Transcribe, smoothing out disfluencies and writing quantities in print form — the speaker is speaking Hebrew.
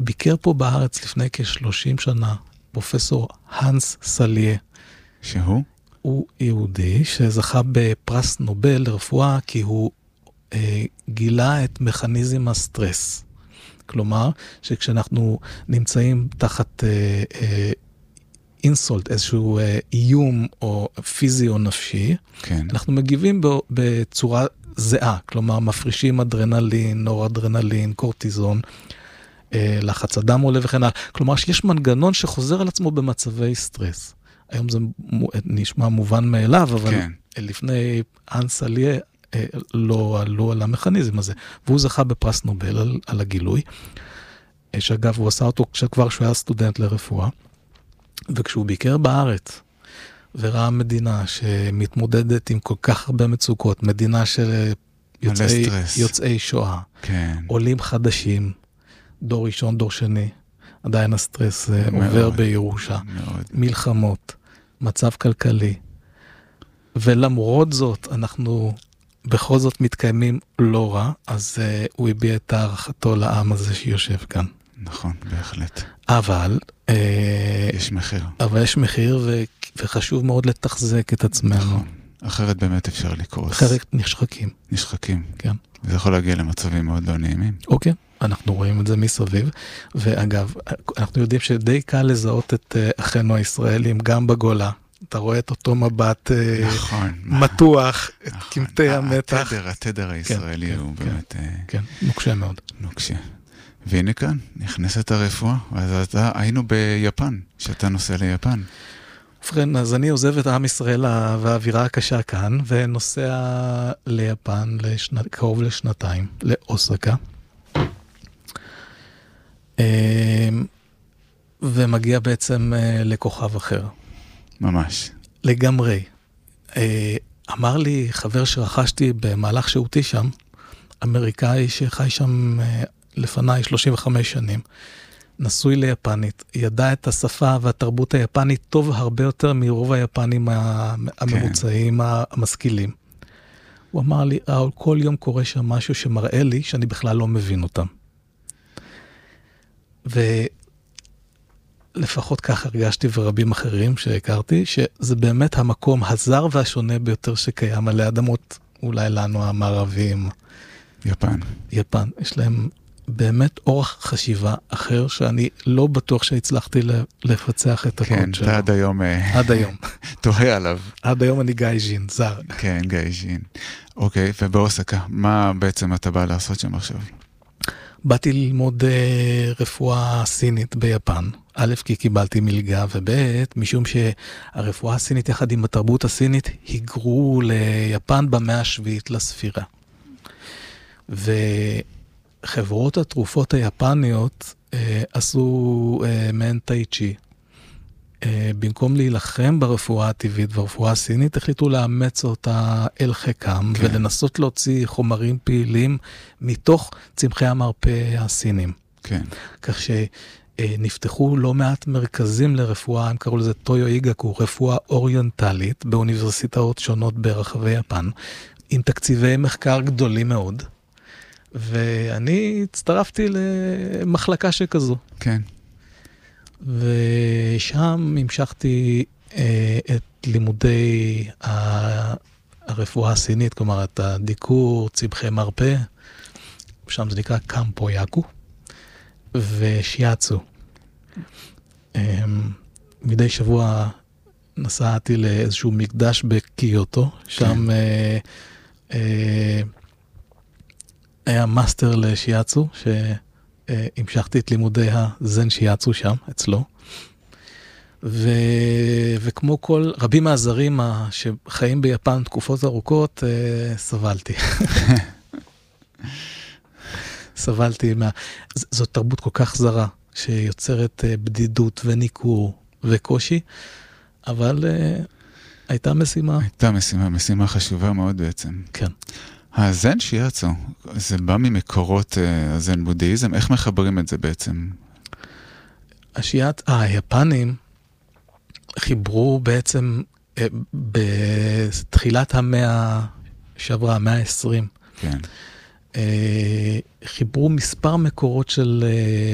ביקר פה בארץ לפני כ-30 שנה, פרופסור הנס סליה. שהוא? הוא יהודי שזכה בפרס נובל לרפואה, כי הוא גילה את מכניזם הסטרס. כלומר, שכשאנחנו נמצאים תחת אינסולט, איזשהו איום או פיזי או נפשי, כן. אנחנו מגיבים בצורה זהה, כלומר מפרישים אדרנלין, נורדרנלין, קורטיזון, לחץ הדם עולה וכן הלאה. כלומר שיש מנגנון שחוזר על עצמו במצבי סטרס. היום זה נשמע מובן מאליו, אבל כן. לפני הנס סליה לא עלו על המכניזם הזה. והוא זכה בפרס נובל על הגילוי, שאגב הוא עשה אותו כשכבר שהוא היה סטודנט לרפואה, וכשהוא ביקר בארץ, וראה מדינה שמתמודדת עם כל כך הרבה מצוקות, מדינה של יוצאי שואה, כן. עולים חדשים, דור ראשון, דור שני, עדיין הסטרס עובר בירושה, מלחמות, מצב כלכלי, ולמרות זאת אנחנו בכל זאת מתקיימים לא רע, אז הוא הביע את הערכתו לעם הזה שיושב כאן. נכון, בהחלט. אבל יש מחיר. אבל יש מחיר וחשוב מאוד לתחזק את עצמנו. נכון. אחרת באמת אפשר לקרוס. אחרת נשחקים. נשחקים. כן. זה יכול להגיע למצבים מאוד לא נעימים. אוקיי, אנחנו רואים את זה מסביב. ואגב, אנחנו יודעים שדי קל לזהות את אחינו הישראלים גם בגולה. אתה רואה את אותו מבט נכון, מתוח, את נכון. קמטי המתח. התדר הישראלי כן, הוא כן, באמת... כן, נוקשה מאוד. נוקשה. והנה כאן, נכנסת הרפואה, אז היינו ביפן, שאתה נוסע ליפן. ובכן, אז אני עוזב את עם ישראל והאווירה הקשה כאן, ונוסע ליפן קרוב לשנתיים, לאוסקה. ומגיע בעצם לכוכב אחר. ממש. לגמרי. אמר לי חבר שרכשתי במהלך שהותי שם, אמריקאי שחי שם לפניי 35 שנים, נשוי ליפנית, ידע את השפה והתרבות היפנית טוב הרבה יותר מרוב היפנים הממוצעים המשכילים. הוא אמר לי, ראול, כל יום קורה שם משהו שמראה לי שאני בכלל לא מבין אותם. ולפחות כך הרגשתי ורבים אחרים שהכרתי, שזה באמת המקום הזר והשונה ביותר שקיים עלי אדמות, אולי לנו המערבים. יפן. יפן, יש להם באמת אורח חשיבה אחר, שאני לא בטוח שהצלחתי לפצח את הקוד שלו. כן, עד היום... עד היום. תוהה עליו. עד היום אני גייז'ין, זר. כן, גייז'ין. אוקיי, ובאוסקה, מה בעצם אתה בא לעשות שם עכשיו? באתי ללמוד רפואה סינית ביפן. א', כי קיבלתי מלגה, וב', משום שהרפואה הסינית יחד עם התרבות הסינית היגרו ליפן במאה השביעית לספירה. וחברות התרופות היפניות עשו מעין טאי-צ'י. במקום להילחם ברפואה הטבעית והרפואה הסינית, החליטו לאמץ אותה אל חיקם, כן. ולנסות להוציא חומרים פעילים מתוך צמחי המרפא הסינים. כן. כך שנפתחו לא מעט מרכזים לרפואה, הם קראו לזה טויו איגקו, רפואה אוריינטלית, באוניברסיטאות שונות ברחבי יפן, עם תקציבי מחקר גדולים מאוד, ואני הצטרפתי למחלקה שכזו. כן. ושם המשכתי את לימודי הרפואה הסינית, כלומר את הדיקור, צמחי מרפא, שם זה נקרא קמפו יאקו, ושיאצו. מדי שבוע נסעתי לאיזשהו מקדש בקיוטו, שם היה מאסטר לשיאצו, המשכתי את לימודי הזן שיאצו שם, אצלו. וכמו כל, רבים מהזרים שחיים ביפן תקופות ארוכות, סבלתי. סבלתי זאת תרבות כל כך זרה, שיוצרת בדידות וניכור וקושי, אבל הייתה משימה. הייתה משימה חשובה מאוד בעצם. כן. הזן שיאצו, זה בא ממקורות הזן בודהיזם, איך מחברים את זה בעצם? היפנים חיברו בעצם בתחילת המאה שעברה, המאה ה-20. כן. חיברו מספר מקורות של